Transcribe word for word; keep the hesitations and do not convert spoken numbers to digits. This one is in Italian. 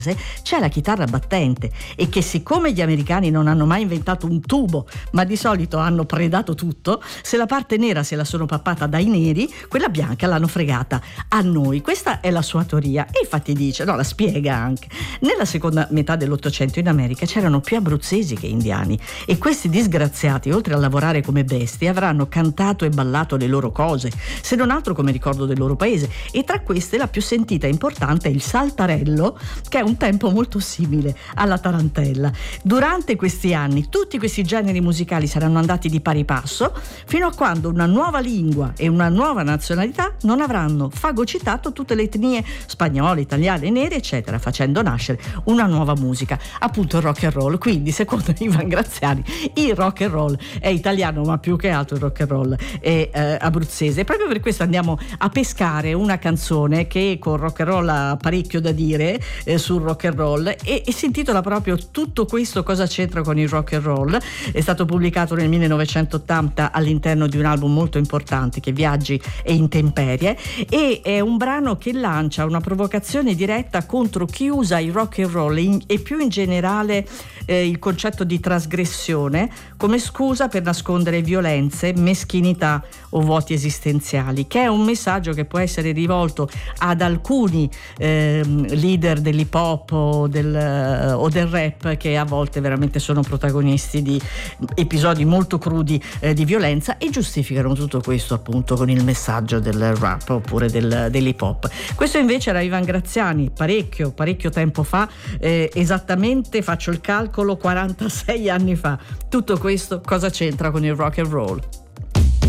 c'è la chitarra battente, e che siccome gli americani non hanno mai inventato un tubo, ma di solito hanno predato tutto, se la parte nera se la sono pappata dai neri, quella bianca l'hanno fregata a noi. Questa è la sua teoria, e infatti dice, no, la spiega anche. Nella seconda metà dell'Ottocento in America c'erano più abruzzesi che indiani, e questi disgraziati, oltre a lavorare come bestie, avranno cantato e ballato le loro cose, se non altro come ricordo del loro paese, e tra queste la più sentita e importante è il saltarello, che è un tempo molto simile alla tarantella. Durante questi anni tutti questi generi musicali saranno andati di pari passo, fino a quando una nuova lingua e una nuova nazionalità non avranno fagocitato tutte le etnie spagnole, italiane, nere, eccetera, facendo nascere una nuova musica, appunto il rock and roll. Quindi, secondo Ivan Graziani, il rock and roll è italiano, ma più che altro il rock and roll è eh, abruzzese. E proprio per questo andiamo a pescare una canzone che con rock and roll ha parecchio da dire eh, sul rock and roll, e, e si intitola proprio Tutto questo cosa c'entra con il rock and roll. È stato pubblicato nel millenovecentottanta all'interno di un album molto importante che è Viaggi e Intemperie, e è un brano che lancia una provocazione diretta contro chi usa il rock and roll e, in, e più in generale eh, il concetto di trasgressione come scusa per nascondere violenze, meschinità o vuoti esistenziali, che è un messaggio che può essere rivolto ad alcuni eh, leader dell'hip hop o del, o del rap, che a volte veramente sono protagonisti di episodi molto crudi eh, di violenza, e giustificano tutto questo appunto con il messaggio del rap oppure del, dell'hip hop. Questo invece era Ivan Graziani parecchio parecchio tempo fa, eh, esattamente, faccio il calcolo, quarantasei anni fa. Tutto questo cosa c'entra con il rock and roll?